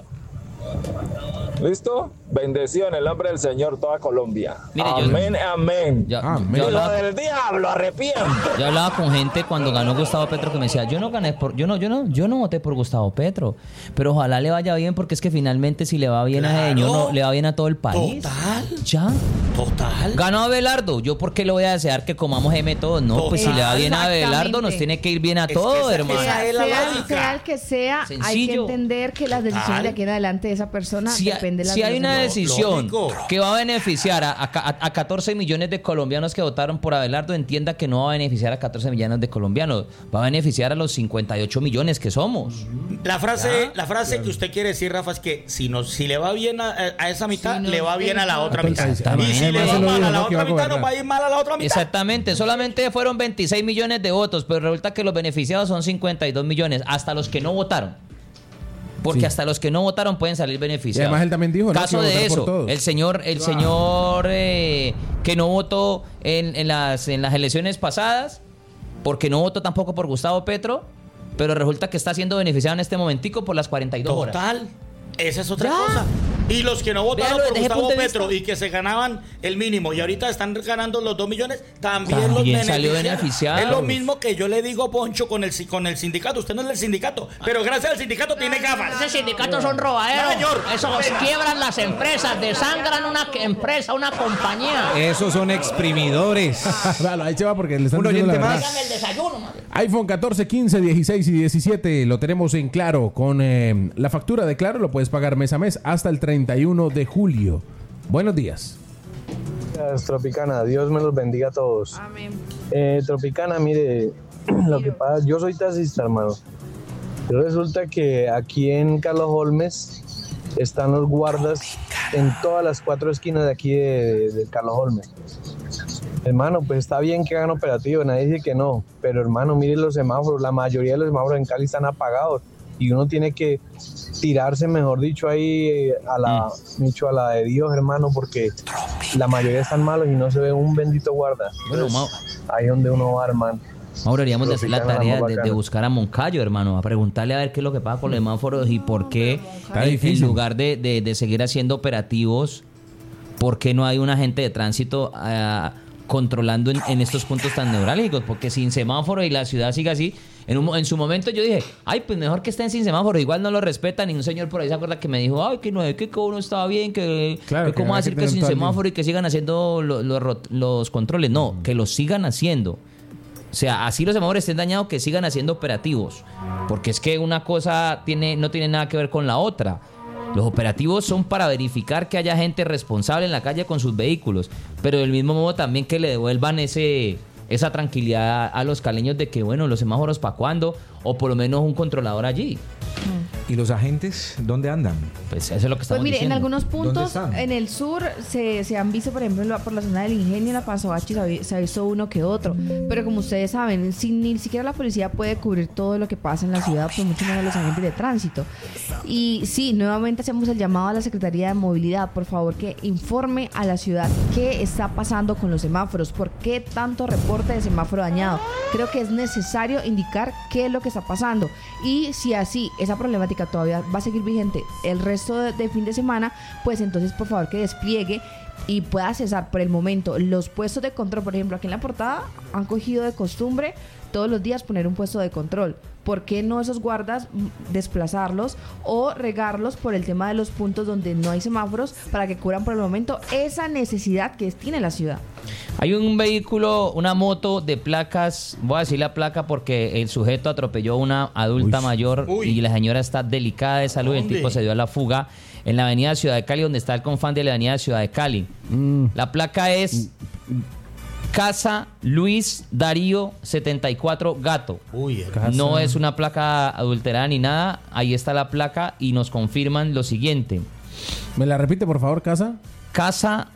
¿Listo? Bendición en el nombre del Señor, toda Colombia. Mire, yo- amén, amén. Yo, Amén. yo Y lo hablaba, del diablo, arrepiento. yo hablaba con gente cuando ganó Gustavo Petro que me decía, yo no gané por, yo no, yo no, yo no voté por Gustavo Petro, pero ojalá le vaya bien porque es que finalmente si le va bien a ese Claro. señor, no, le va bien a todo el país. Total. Ya. Total. Ganó Abelardo, yo por qué le voy a desear que comamos M todos, no, pues si le va bien a Abelardo nos tiene que ir bien a Es que todos, esa- hermano. esa Sea, es la sea- lógica. sea el que sea, hay que Sencillo. entender que las decisiones Tal. de aquí en adelante de esa persona Si, ha- dependen de las si hay una decisiones. decisión lógico. que va a beneficiar a, a, a catorce millones de colombianos que votaron por Abelardo, entienda que no va a beneficiar a catorce millones de colombianos, va a beneficiar a los cincuenta y ocho millones que somos. La frase, la frase que usted quiere decir, Rafa, es que si, no, si le va bien a, a esa mitad, Si nos le va bien a la otra mitad. Exactamente. Y si le Además, va se lo mal dijo, a la ¿no? Que iba otra a mitad, nos gobernar. va a ir mal a la otra mitad. Exactamente, solamente fueron veintiséis millones de votos, pero resulta que los beneficiados son cincuenta y dos millones, hasta los que no votaron. Porque Sí. hasta los que no votaron pueden salir Y beneficiados. además él también dijo, ¿no? Caso que iba a de votar por eso, todos. el señor, el señor eh, que no votó en, en las, en las elecciones pasadas, porque no votó tampoco por Gustavo Petro, pero resulta que está siendo beneficiado en este momentico por las cuarenta y dos horas. Total. Esa es otra Ya. cosa. Y los que no votaron Véalo por desde ese Gustavo punto de Petro vista. y que se ganaban el mínimo y ahorita están ganando los dos millones, también, También los beneficiaron. salió beneficiado. Es lo mismo que yo le digo, Poncho, con el, con el sindicato. Usted no es del sindicato, pero gracias al sindicato tiene gafas. Ese sindicato son robaderos. No, señor. Esos quiebran las empresas, desangran una empresa, una compañía. Esos son exprimidores. Vale, ahí se va porque le están Un diciendo oyente la verdad. más. Dígame el desayuno, man. iPhone catorce, quince, dieciséis y diecisiete lo tenemos en Claro. Con eh, la factura de Claro lo puedes pagar mes a mes hasta el treinta y uno de julio. Buenos días. Gracias, Tropicana, Dios me los bendiga a todos. Amén. Eh, Tropicana, mire, lo que pasa, yo soy taxista, hermano. Pero resulta que aquí en Carlos Holmes están los guardas en todas las cuatro esquinas de aquí de, de Carlos Holmes. Hermano, pues está bien que hagan operativo, nadie dice que no, pero hermano, mire los semáforos, la mayoría de los semáforos en Cali están apagados y uno tiene que tirarse, mejor dicho, ahí eh, a la, dicho, a la de Dios, hermano, porque la mayoría están malos y no se ve un bendito guarda. Bueno, Entonces, Mau- ahí donde uno va, hermano. Ahora deberíamos de hacer la Tropicana, tarea la más de, de bacana. buscar a Moncayo, hermano, a preguntarle a ver qué es lo que pasa con los semáforos y por qué, Está en, difícil. en lugar de, de- de seguir haciendo operativos, por qué no hay un agente de tránsito ah, controlando en, en estos puntos tan neurálgicos. Porque sin semáforo y la ciudad sigue así. En, un mo- en su momento yo dije, ay, pues mejor que estén sin semáforo, igual no lo respetan. Y un señor por ahí se acuerda que me dijo, ay, que no es que uno estaba bien, que, Claro, que que cómo había que decir que tener sin todo el semáforo y que sigan haciendo lo- lo- rot- los controles. No, que los sigan haciendo. O sea, así los semáforos estén dañados, que sigan haciendo operativos. Porque es que una cosa tiene, no tiene nada que ver con la otra. Los operativos son para verificar que haya gente responsable en la calle con sus vehículos. Pero del mismo modo también que le devuelvan ese, esa tranquilidad a los caleños de que, bueno, los semáforos para cuándo, o por lo menos un controlador allí. ¿Y los agentes dónde andan? Pues eso es lo que estamos Pues mire, diciendo. en algunos puntos, están? en el sur, se, se han visto, por ejemplo, en la- por la zona del Ingenio, en la Pasoachi, se ha, vi- se ha visto uno que otro. Pero como ustedes saben, sin, ni siquiera la policía puede cubrir todo lo que pasa en la ciudad, pues mucho menos los agentes de tránsito. Y sí, nuevamente hacemos el llamado a la Secretaría de Movilidad, por favor, que informe a la ciudad qué está pasando con los semáforos, por qué tanto reporte de semáforo dañado. Creo que es necesario indicar qué es lo que está pasando. Y si así esa problemática todavía va a seguir vigente el resto de, de fin de semana, pues entonces por favor que despliegue y pueda cesar por el momento los puestos de control. Por ejemplo, aquí en la portada han cogido de costumbre todos los días poner un puesto de control. ¿Por qué no esos guardas mm, desplazarlos o regarlos por el tema de los puntos donde no hay semáforos para que cubran por el momento esa necesidad que tiene la ciudad? Hay un vehículo, una moto de placas, voy a decir la placa porque el sujeto atropelló a una adulta Uy. mayor Uy. y la señora está delicada de salud. El ¿Dónde? tipo se dio a la fuga en la avenida Ciudad de Cali, donde está el Confan de la avenida Ciudad de Cali. La placa es Casa Luis Darío setenta y cuatro Gato. Uy, Casa- No es una placa adulterada ni nada. Ahí está la placa y nos confirman lo siguiente. ¿Me la repite, por favor, casa? Casa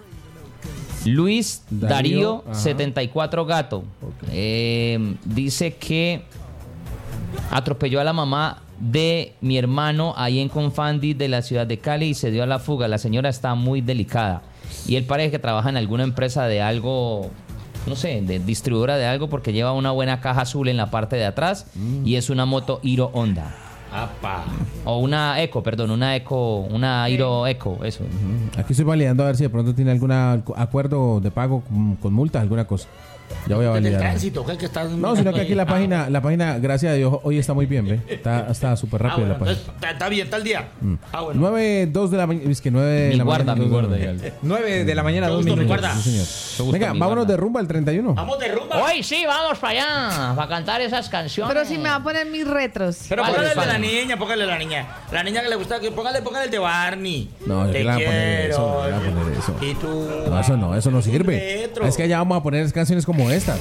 Luis Darío, Darío, ajá. setenta y cuatro Gato. Eh, dice que atropelló a la mamá de mi hermano ahí en Confandi de la ciudad de Cali y se dio a la fuga. La señora está muy delicada. Y él parece que trabaja en alguna empresa de algo, no sé, de distribuidora de algo porque lleva una buena caja azul en la parte de atrás y es una moto Hiro Honda. Apa. O una Eco, perdón, una Eco, una Hiro Eco, eso. Aquí estoy validando a ver si de pronto tiene algún acuerdo de pago con, con multas, alguna cosa. Ya voy a Desde el validar. tránsito, que hay que estar... No, sino que aquí la página, la página, gracias a Dios, hoy está muy bien, ¿ve? Está está súper Ah, rápido bueno, la página. entonces, está, está bien, está el día. Mm. Ah, bueno. nueve, dos de la mañana. Es que nueve de Mi la guarda, mañana. mi dos de la guarda. mañana. nueve de la mañana, Qué dos gusto, mi minutos. guarda. Sí, señor. Qué gusto, Venga, mi vámonos guarda. de rumba el treinta y uno. Vamos de rumba. Hoy sí, vamos para allá, para cantar esas canciones. Pero si me va a poner mis retros. Pero ¿Cuál póngale es, el de la cuál? niña, póngale la niña. La niña que le gusta, que póngale, póngale el de Barney. No, yo Te que le voy a poner quiero. eso, no le voy a poner eso. Y tú. No, eso no, eso no sirve. retro. Es que allá vamos a poner canciones como estas.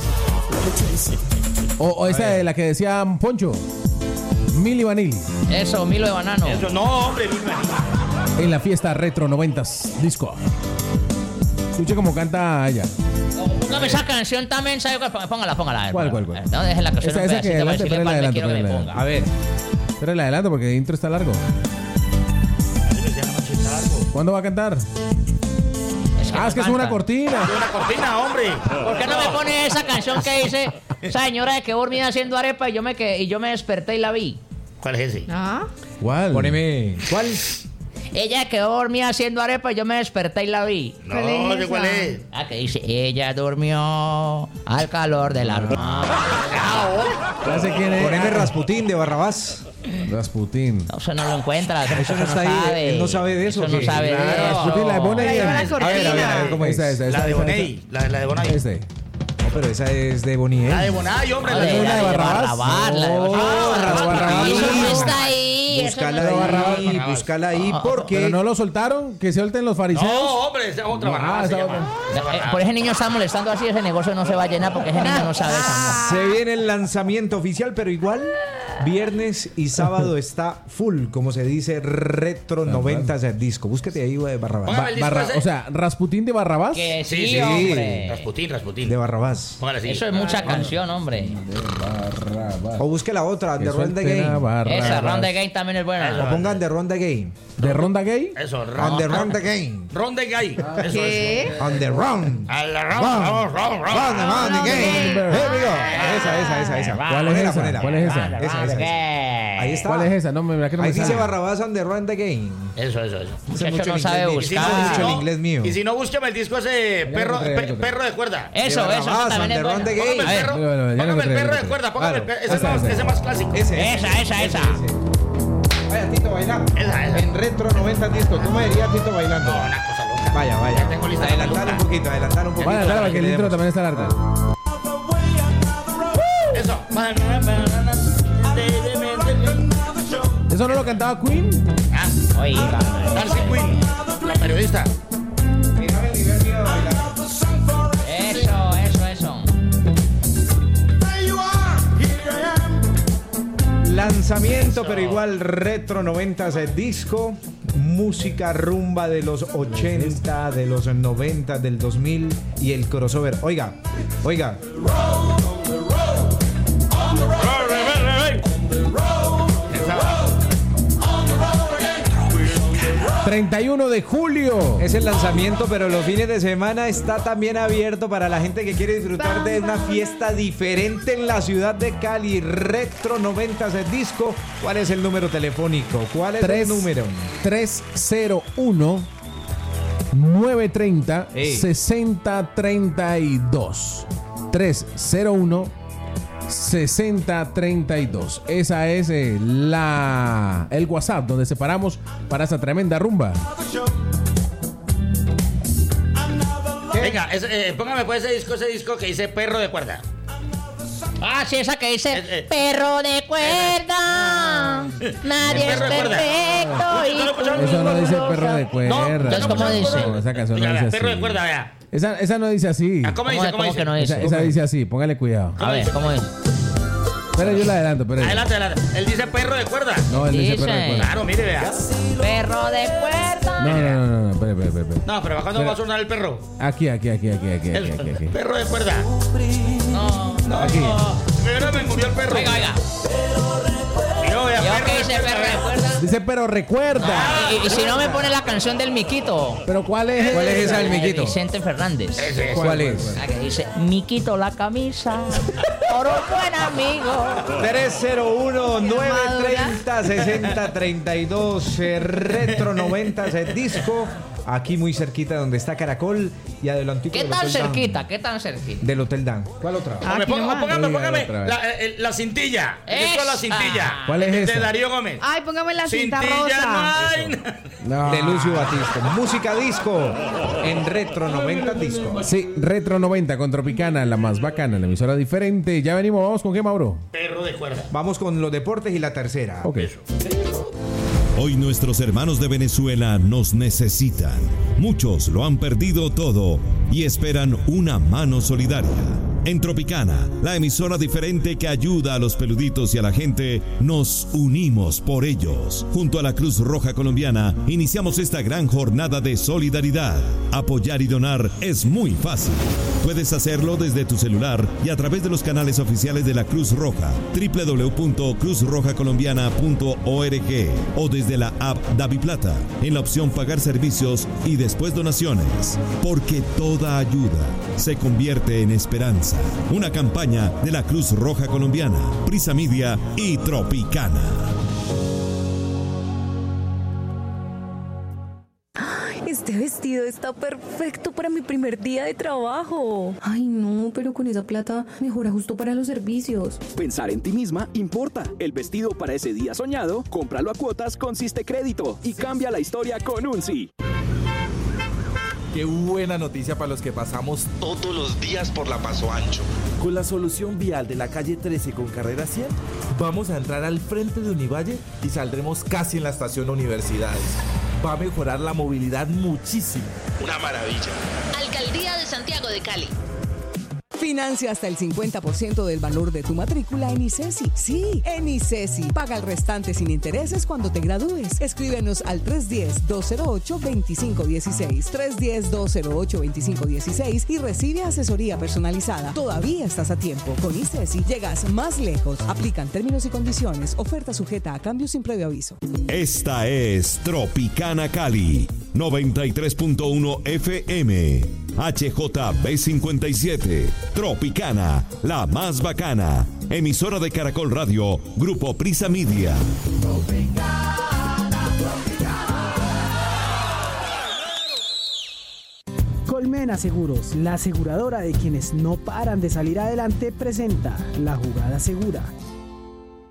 O, o esta de la que decía Poncho. Milli Vanilli. Eso, Milo de Banano. Eso, no, hombre, mi niña. En la fiesta retro noventas disco. Escuche cómo canta ella. Póngame esa canción también, ¿sabe? Póngala, póngala. ¿Cuál, cuál, cuál? No, dejen la canción Esa- un esa que pedacito para adelante, decirle pero la parte, adelante, quiero que pero me la ponga. A ver, Pero el adelanto porque el intro está largo. ¿Cuándo va a cantar? Es que Ah, no es que es una canta. cortina. Una cortina, hombre. ¿Por qué no me pone esa canción que dice, esa señora de que dormía haciendo arepa y yo me quedé, y yo me desperté y la vi? ¿Cuál es ese? Ah, ¿Cuál? poneme. ¿Cuál? Ella quedó dormida haciendo arepa y yo me desperté y la vi. No, ¿Cuál es ¿de cuál esa? es? Ah, que dice, ella durmió al calor de la noche. Ya sé quién es. Poneme Rasputín de Barrabás. Rasputín. No, eso no lo encuentra. Eso, Eso no eso está ahí, sabe. él no sabe de eso, Eso no ¿qué? sabe Claro. de eso. Rasputín, la de Bonnie Ahí va la M. cortina. A ver, a ver, a ver cómo es. Esa, esa, esa, La de esa, Boney. La, la de Bonay. Este. No, pero esa es de Bonnie. La de Bonay, hombre. No, la de, de una la de de Barrabás? Barrabás, la de No, Barrabás. la de Barrabás. Eso no está ahí. eso Búscala no está ahí, Barrabás. búscala ahí, Pero porque no lo soltaron, que suelten los fariseos. No, hombre, esa es otra No, Barrabás. ah, se esa llama. otra. Eh, Por ese niño está molestando así, ese negocio no se va a llenar porque ese niño no sabe eso. se viene el lanzamiento oficial, pero igual viernes y sábado está full, como se dice, retro noventas el disco. Búsquete ahí, güey, Barrabás. Póngame Ba- el disco Barra- ese. o sea, Rasputín de Barrabás. Que sí, Sí, sí. hombre. Rasputín, Rasputín. De Barrabás. Póngale así. Eso es mucha canción, hombre. Barrabás. O busque la otra, Que The Ronda suelten a Game. Barrabás. Esa Round the Game también es O buena. pongan The Ronda Game. ¿De ronda gay? Eso, On the Ronda Game. Ron de Gay. Eso, ¿qué? eso. On the Round. A la Ron, Ron. Ron, Ron, Ron. On the Ronda Game. Here we go. Esa, esa, esa, esa. ¿Cuál es Ponela, esa? ponela. ¿Cuál es esa? Esa, esa, esa. Ahí está. ¿Cuál es esa? No, me verdad que no Ahí me dice sale. Barrabás on the Ronda Game. Eso, eso, eso. Ese Muchacho mucho no el sabe inglés mío. buscar. Ese mucho el no, inglés mío. Y si no, búsqueme el disco ese perro, encontré, ya pe- encontré. perro de cuerda. Eso, eso, eso Barrabás, también es on the bueno. Ronda Póngame el Game. perro, Bueno, bueno, ya lo póngame el encontré, perro ya de lo cuerda, póngame el Claro. perro. Ese es más- ese es más clásico. Ese. Esa, esa, esa. Vaya, Tito bailando. Esa, esa. En retro noventa disco. ¿Cómo diría Tito bailando? No, una cosa loca. Vaya, vaya. Ya tengo lista la Adelantar un peluca. poquito, adelantar un poquito. Vale, claro, para que el le intro demos. también está largo. Eso. ¿Eso no lo cantaba Queen? Ah, Oiga. Darcy Quinn, la periodista. Mírame el nivel mío de bailar. Eso, eso, eso. Lanzamiento, pero igual retro noventas de disco, música rumba de los ochenta, de los noventa, del dos mil y el crossover. Oiga, oiga. treinta y uno de julio. Es el lanzamiento, pero los fines de semana está también abierto para la gente que quiere disfrutar de una fiesta diferente en la ciudad de Cali. Retro noventas de disco. ¿Cuál es el número telefónico? ¿Cuál es el número? tres cero uno, nueve tres cero, seis cero tres dos. tres cero uno, seis cero tres dos. Esa es eh, la el WhatsApp donde separamos para esa tremenda rumba. Venga, es, eh, póngame pues ese disco, ese disco que dice Perro de Cuerda. Ah, sí, esa que dice eh, eh, perro de cuerda, eh, nadie es perfecto. Y eso no dice perro de cuerda. No, entonces, ¿cómo dice? No, esa canción Venga, no dice perro así. de cuerda, vea. Esa, esa no dice así. ¿Cómo, ¿Cómo dice? ¿Cómo, ¿Cómo dice? que no dice? Esa, esa dice así, póngale cuidado. A ver, ¿cómo es? Pero yo la adelanto, pero Adelante, adelante. Él dice perro de cuerda. No, él dice, Dice. perro de cuerda. Claro, mire, vea. Perro de cuerda. No, no, no, no, no, espere, espere, espere. No, pero ¿cuándo va a sonar el perro? Aquí, aquí, aquí, aquí, aquí, El aquí, aquí, aquí. perro de cuerda. No, No, Aquí. primero me murió el perro. Oiga, oiga. Yo, vea, Yo perro que de dice cuerda, perro de vea. cuerda. Dice, pero recuerda. Ah, y, y si no me pone la canción del Miquito. Pero ¿cuál es? ¿Cuál es esa del de Miquito? Vicente Fernández. Ese es. ¿Cuál es? La que dice, Miquito la camisa, por un buen amigo. tres cero uno, nueve tres cero, seis cero tres dos. Retro noventas de disco. Aquí muy cerquita donde está Caracol y adelantico ¿Qué del tan Hotel Dan. cerquita? ¿Qué tan cerquita? Del Hotel Dan. ¿Cuál otra? Póngame, Aquí póngame, nomás. póngame, Oiga, póngame otra vez. la, eh, la cintilla. El disco de la Esa. cintilla. ¿Cuál es de, esa? De Darío Gómez. Ay, póngame la cinta Cintilla rosa. no hay. No. De Lucio Batista. Música disco en Retro noventas disco. Sí, Retro noventa con Tropicana, la más bacana, la emisora diferente. Ya venimos, vamos con qué, Mauro. Perro de cuerda. Vamos con los deportes y la tercera. Ok. Hoy nuestros hermanos de Venezuela nos necesitan. Muchos lo han perdido todo y esperan una mano solidaria. En Tropicana, la emisora diferente que ayuda a los peluditos y a la gente, nos unimos por ellos. Junto a la Cruz Roja Colombiana, iniciamos esta gran jornada de solidaridad. Apoyar y donar es muy fácil. Puedes hacerlo desde tu celular y a través de los canales oficiales de la Cruz Roja, doble u doble u doble u punto cruz roja colombiana punto org, o desde la app DaviPlata, en la opción Pagar servicios y después donaciones. Porque toda ayuda se convierte en esperanza. Una campaña de la Cruz Roja Colombiana, Prisa Media y Tropicana. Este vestido está perfecto para mi primer día de trabajo. Ay, no, pero con esa plata mejora justo para los servicios. Pensar en ti misma importa. El vestido para ese día soñado, cómpralo a cuotas con Siste Crédito y cambia la historia con Unsi. Qué buena noticia para los que pasamos todos los días por la Paso Ancho. Con la solución vial de la calle trece con carrera cien, vamos a entrar al frente de Univalle y saldremos casi en la estación Universidades. Va a mejorar la movilidad muchísimo. Una maravilla. Alcaldía de Santiago de Cali. Financia hasta el cincuenta por ciento del valor de tu matrícula en ICESI. Sí, en ICESI. Paga el restante sin intereses cuando te gradúes. Escríbenos al tres uno cero, dos cero ocho, dos cinco uno seis, tres uno cero, dos cero ocho, dos cinco uno seis y recibe asesoría personalizada. Todavía estás a tiempo. Con ICESI llegas más lejos. Aplican términos y condiciones. Oferta sujeta a cambios sin previo aviso. Esta es Tropicana Cali, noventa y tres punto uno F M, H J B cincuenta y siete, Tropicana, la más bacana, emisora de Caracol Radio, Grupo Prisa Media. Colmena Seguros, la aseguradora de quienes no paran de salir adelante, presenta La Jugada Segura.